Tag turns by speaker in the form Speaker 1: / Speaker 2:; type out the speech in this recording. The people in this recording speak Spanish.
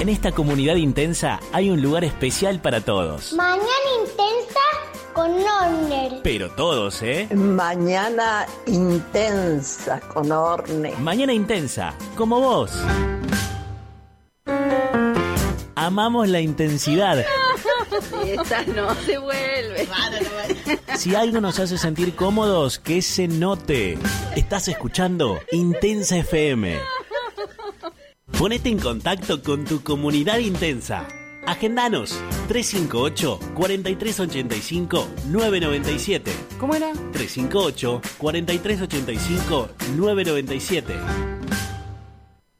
Speaker 1: En esta comunidad intensa hay un lugar especial para todos.
Speaker 2: Mañana intensa con Orne.
Speaker 1: Pero todos, ¿eh?
Speaker 3: Mañana intensa con Orne.
Speaker 1: Mañana intensa, como vos. Amamos la intensidad.
Speaker 4: Esta no se vuelve.
Speaker 1: Si algo nos hace sentir cómodos, que se note. Estás escuchando Intensa FM. Ponete en contacto con tu comunidad intensa. Agendanos 358-4385-997.
Speaker 5: ¿Cómo era?
Speaker 1: 358-4385-997.